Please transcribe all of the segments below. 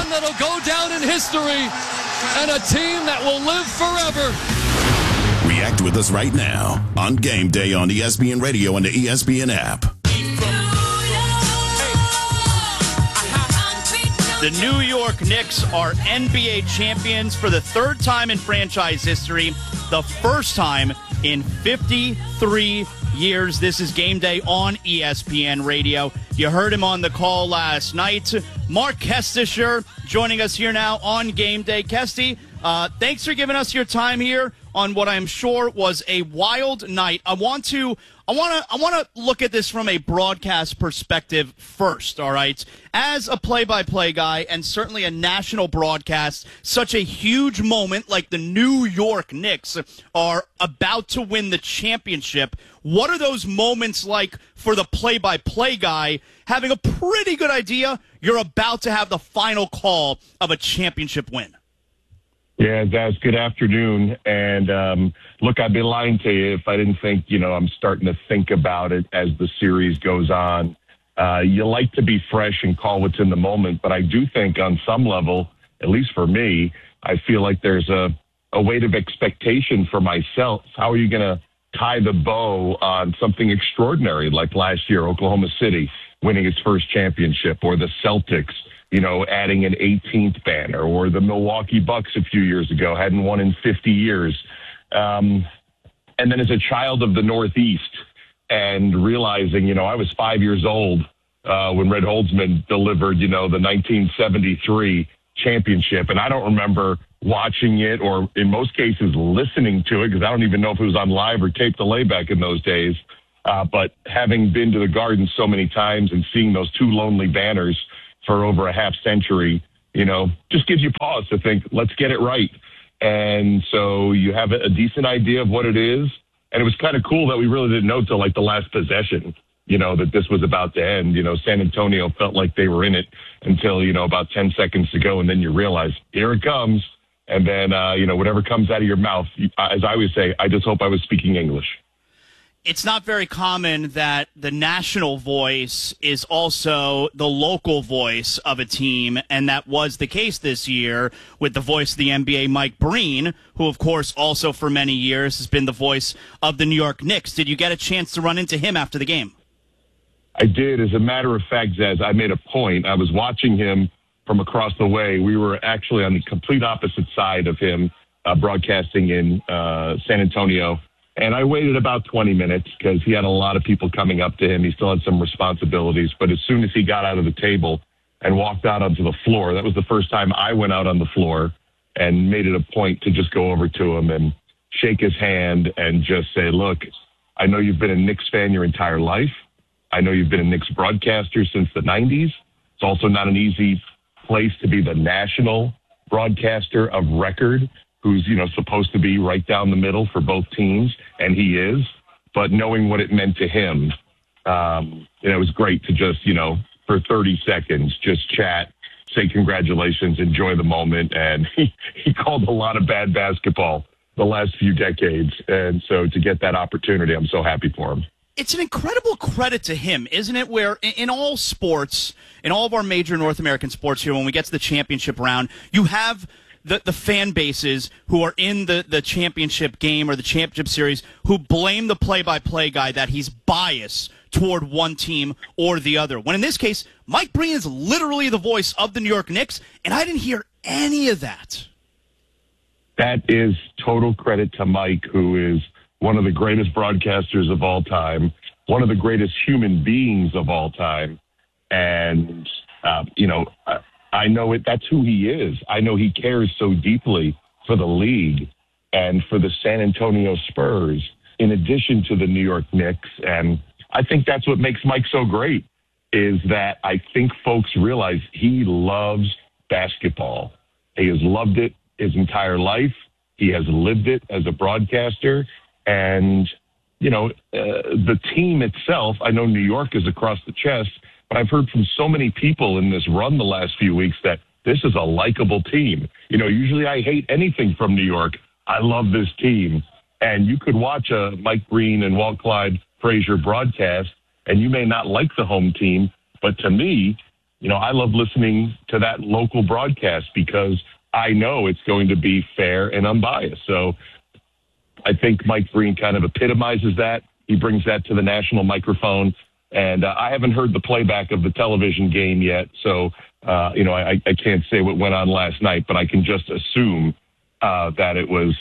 run that'll go down in history and a team that will live forever. React with us right now on Game Day on ESPN Radio and the ESPN app. The New York Knicks are NBA champions for the third time in franchise history, the first time in 53 years. This is Game Day on ESPN Radio. You heard him on the call last night. Mark Kestisher joining us here now on Game Day. Kesty, thanks for giving us your time here on what I'm sure was a wild night. I want to look at this from a broadcast perspective first, all right? As a play-by-play guy and certainly a national broadcast, such a huge moment like the New York Knicks are about to win the championship. What are those moments like for the play-by-play guy having a pretty good idea you're about to have the final call of a championship win? Yeah, Zaz, good afternoon. And look, I'd be lying to you if I didn't think, I'm starting to think about it as the series goes on. You like to be fresh and call what's in the moment, but I do think on some level, at least for me, I feel like there's a weight of expectation for myself. How are you going to tie the bow on something extraordinary like last year, Oklahoma City winning its first championship, or the Celtics adding an 18th banner, or the Milwaukee Bucks a few years ago hadn't won in 50 years. And then as a child of the Northeast and realizing, I was 5 years old when Red Holzman delivered, the 1973 championship. And I don't remember watching it or in most cases listening to it because I don't even know if it was on live or tape delay back in those days. But having been to the Garden so many times and seeing those two lonely banners for over a half century, just gives you pause to think, let's get it right. And so you have a decent idea of what it is. And it was kind of cool that we really didn't know till like the last possession, that this was about to end. San Antonio felt like they were in it until, about 10 seconds to go. And then you realize, here it comes. And then, whatever comes out of your mouth, as I always say, I just hope I was speaking English. It's not very common that the national voice is also the local voice of a team, and that was the case this year with the voice of the NBA, Mike Breen, who, of course, also for many years has been the voice of the New York Knicks. Did you get a chance to run into him after the game? I did. As a matter of fact, Zaz, I made a point. I was watching him from across the way. We were actually on the complete opposite side of him, broadcasting in San Antonio. And I waited about 20 minutes because he had a lot of people coming up to him. He still had some responsibilities. But as soon as he got out of the table and walked out onto the floor, that was the first time I went out on the floor and made it a point to just go over to him and shake his hand and just say, look, I know you've been a Knicks fan your entire life. I know you've been a Knicks broadcaster since the 90s. It's also not an easy place to be the national broadcaster of record who's, supposed to be right down the middle for both teams, and he is. But knowing what it meant to him, it was great to just, for 30 seconds, just chat, say congratulations, enjoy the moment. And he called a lot of bad basketball the last few decades. And so to get that opportunity, I'm so happy for him. It's an incredible credit to him, isn't it, where in all sports, in all of our major North American sports here, when we get to the championship round, you have the fan bases who are in the championship game or the championship series who blame the play-by-play guy that he's biased toward one team or the other. When in this case, Mike Breen is literally the voice of the New York Knicks, and I didn't hear any of that. That is total credit to Mike, who is one of the greatest broadcasters of all time, one of the greatest human beings of all time. And, I know that's who he is. I know he cares so deeply for the league and for the San Antonio Spurs, in addition to the New York Knicks. And I think that's what makes Mike so great, is that I think folks realize he loves basketball. He has loved it his entire life. He has lived it as a broadcaster. And, the team itself, I know New York is across the chest, but I've heard from so many people in this run the last few weeks that this is a likable team. Usually I hate anything from New York. I love this team. And you could watch a Mike Breen and Walt Clyde Frazier broadcast, and you may not like the home team, but to me, I love listening to that local broadcast because I know it's going to be fair and unbiased. So I think Mike Breen kind of epitomizes that. He brings that to the national microphone. And I haven't heard the playback of the television game yet. So, I can't say what went on last night, but I can just assume that it was,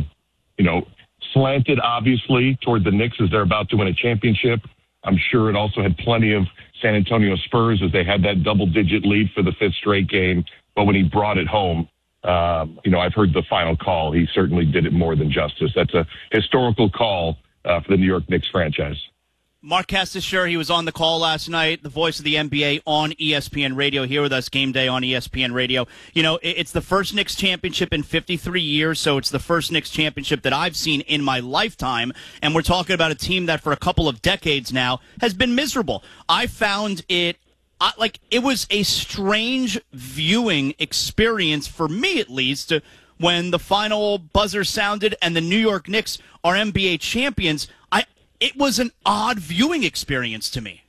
slanted, obviously, toward the Knicks as they're about to win a championship. I'm sure it also had plenty of San Antonio Spurs as they had that double-digit lead for the fifth straight game. But when he brought it home, I've heard the final call. He certainly did it more than justice. That's a historical call for the New York Knicks franchise. Mark Castasciore, he was on the call last night, the voice of the NBA on ESPN Radio, here with us, Game Day on ESPN Radio. It's the first Knicks championship in 53 years, so it's the first Knicks championship that I've seen in my lifetime, and we're talking about a team that for a couple of decades now has been miserable. I found it it was a strange viewing experience, for me at least, when the final buzzer sounded and the New York Knicks are NBA champions. It was an odd viewing experience to me.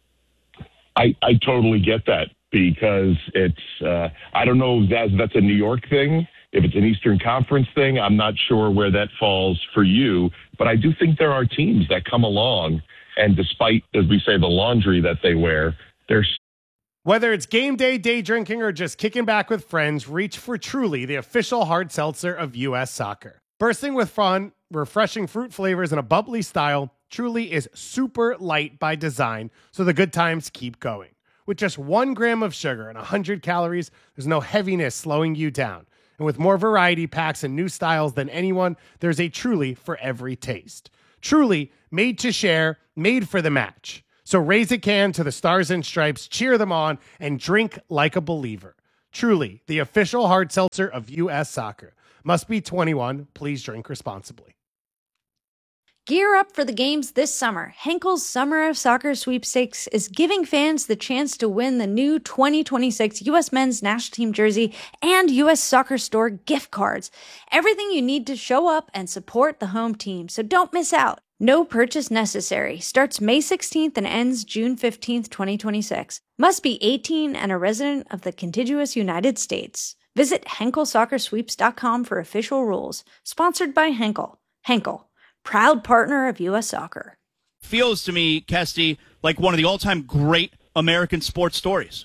I totally get that because it's, I don't know if that's a New York thing. If it's an Eastern Conference thing, I'm not sure where that falls for you. But I do think there are teams that come along, and despite, as we say, the laundry that they wear, they're... Whether it's game day, day drinking, or just kicking back with friends, reach for Truly, the official hard seltzer of U.S. Soccer. Bursting with fun, refreshing fruit flavors, and a bubbly style, Truly is super light by design, so the good times keep going. With just 1 gram of sugar and 100 calories, there's no heaviness slowing you down. And with more variety packs and new styles than anyone, there's a Truly for every taste. Truly, made to share, made for the match. So raise a can to the Stars and Stripes, cheer them on, and drink like a believer. Truly, the official hard seltzer of U.S. Soccer. Must be 21. Please drink responsibly. Gear up for the games this summer. Henkel's Summer of Soccer Sweepstakes is giving fans the chance to win the new 2026 U.S. Men's National Team jersey and U.S. Soccer Store gift cards. Everything you need to show up and support the home team, so don't miss out. No purchase necessary. Starts May 16th and ends June 15th, 2026. Must be 18 and a resident of the contiguous United States. Visit HenkelSoccerSweeps.com for official rules. Sponsored by Henkel. Henkel, proud partner of U.S. Soccer. Feels to me, Kesty, like one of the all-time great American sports stories.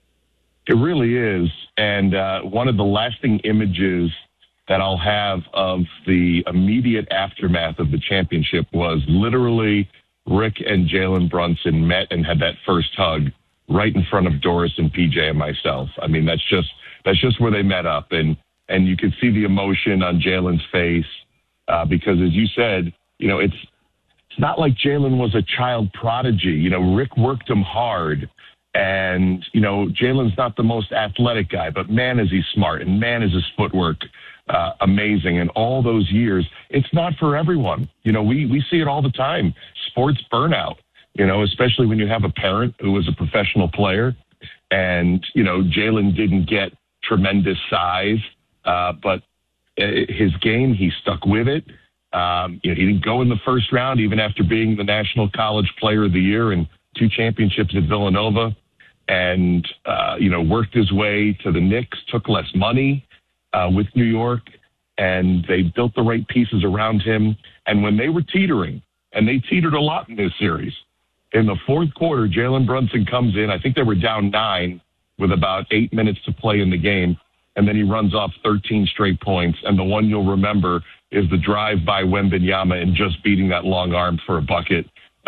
It really is. And one of the lasting images that I'll have of the immediate aftermath of the championship was literally Rick and Jalen Brunson met and had that first hug right in front of Doris and PJ and myself. I mean, that's just where they met up. And you could see the emotion on Jalen's face because, as you said, it's not like Jalen was a child prodigy. Rick worked him hard. And, Jalen's not the most athletic guy, but man, is he smart, and man, is his footwork amazing. And all those years, it's not for everyone. We see it all the time. Sports burnout, especially when you have a parent who was a professional player. And, Jalen didn't get tremendous size, but his game, he stuck with it. He didn't go in the first round, even after being the National College Player of the Year and 2 championships at Villanova. And, worked his way to the Knicks, took less money with New York, and they built the right pieces around him. And when they were teetering, and they teetered a lot in this series, in the fourth quarter, Jalen Brunson comes in. I think they were down 9 with about 8 minutes to play in the game. And then he runs off 13 straight points. And the one you'll remember is the drive by Wembanyama and just beating that long arm for a bucket.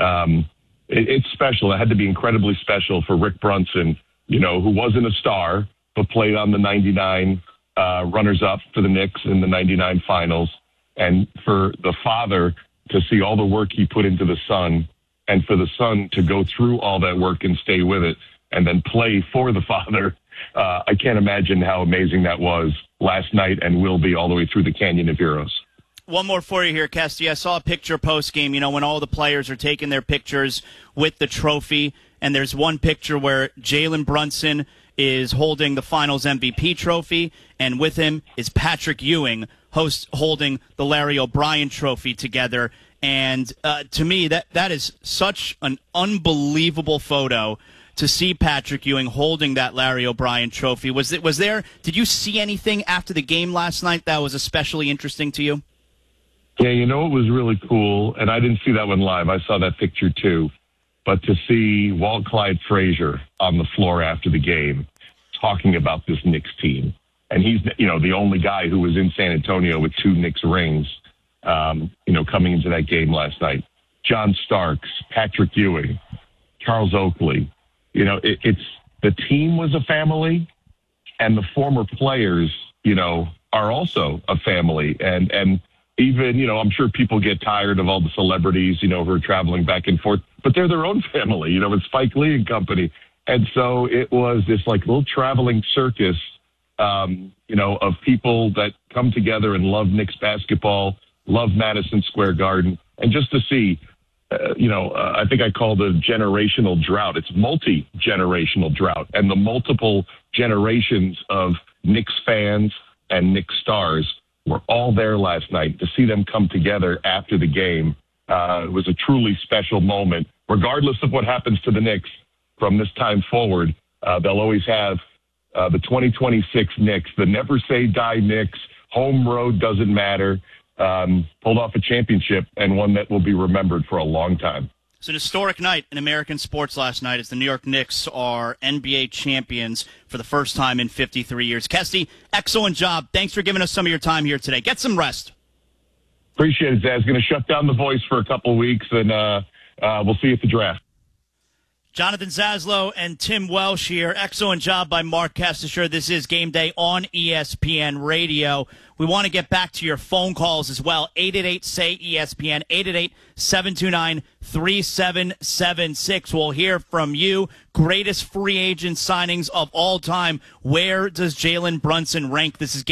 It's special. It had to be incredibly special for Rick Brunson, who wasn't a star, but played on the 99 runners-up for the Knicks in the 99 finals. And for the father to see all the work he put into the son, and for the son to go through all that work and stay with it, and then play for the father. I can't imagine how amazing that was last night and will be all the way through the Canyon of Heroes. One more for you here, Kesty. I saw a picture post-game, when all the players are taking their pictures with the trophy, and there's one picture where Jalen Brunson is holding the Finals MVP trophy, and with him is Patrick Ewing holding the Larry O'Brien trophy together. And to me, that is such an unbelievable photo to see Patrick Ewing holding that Larry O'Brien trophy. Did you see anything after the game last night that was especially interesting to you? Yeah, it was really cool, and I didn't see that one live. I saw that picture too. But to see Walt Clyde Frazier on the floor after the game talking about this Knicks team, and he's, the only guy who was in San Antonio with 2 Knicks rings, coming into that game last night. John Starks, Patrick Ewing, Charles Oakley. It's the team was a family, and the former players, are also a family. And even, I'm sure people get tired of all the celebrities, who are traveling back and forth, but they're their own family, with Spike Lee and company. And so it was this little traveling circus, of people that come together and love Knicks basketball, love Madison Square Garden. And just to see, I think I called it a generational drought. It's multi-generational drought. And the multiple generations of Knicks fans and Knicks stars were all there last night. To see them come together after the game was a truly special moment. Regardless of what happens to the Knicks from this time forward, they'll always have the 2026 Knicks, the never say die Knicks. Home road doesn't matter. Pulled off a championship, and one that will be remembered for a long time. It's an historic night in American sports last night as the New York Knicks are NBA champions for the first time in 53 years. Kesty, excellent job. Thanks for giving us some of your time here today. Get some rest. Appreciate it, Zaz. Going to shut down the voice for a couple of weeks, and we'll see you at the draft. Jonathan Zaslow and Tim Welsh here. Excellent job by Mark Kestisher. This is Game Day on ESPN Radio. We want to get back to your phone calls as well. 888-SAY-ESPN, 888-729-3776. We'll hear from you. Greatest free agent signings of all time. Where does Jalen Brunson rank? This is